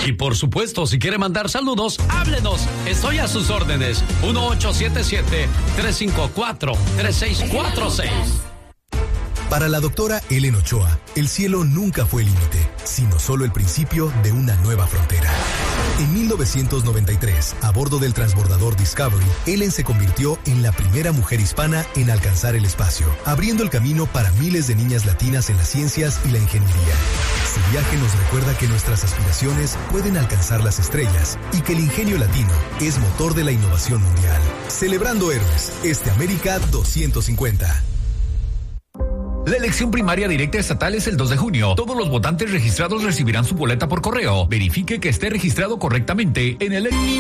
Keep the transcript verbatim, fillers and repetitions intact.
Y por supuesto, si quiere mandar saludos, háblenos. Estoy a sus órdenes. uno ocho siete siete, tres cinco cuatro, tres seis cuatro seis. Para la doctora Ellen Ochoa, el cielo nunca fue el límite, sino solo el principio de una nueva frontera. En mil novecientos noventa y tres, a bordo del transbordador Discovery, Ellen se convirtió en la primera mujer hispana en alcanzar el espacio, abriendo el camino para miles de niñas latinas en las ciencias y la ingeniería. Su viaje nos recuerda que nuestras aspiraciones pueden alcanzar las estrellas y que el ingenio latino es motor de la innovación mundial. Celebrando héroes, este América doscientos cincuenta. La elección primaria directa estatal es el dos de junio. Todos los votantes registrados recibirán su boleta por correo. Verifique que esté registrado correctamente en el